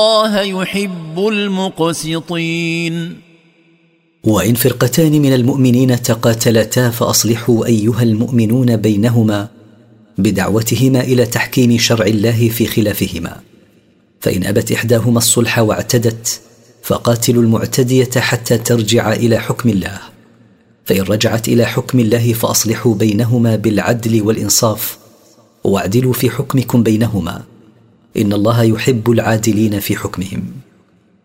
الله يحب المقسطين. وإن فرقتان من المؤمنين تقاتلتا فأصلحوا أيها المؤمنون بينهما بدعوتهما إلى تحكيم شرع الله في خلافهما، فإن أبت إحداهما الصلح واعتدت فقاتلوا المعتدية حتى ترجع إلى حكم الله، فإن رجعت إلى حكم الله فأصلحوا بينهما بالعدل والإنصاف واعدلوا في حكمكم بينهما، إن الله يحب العادلين في حكمهم.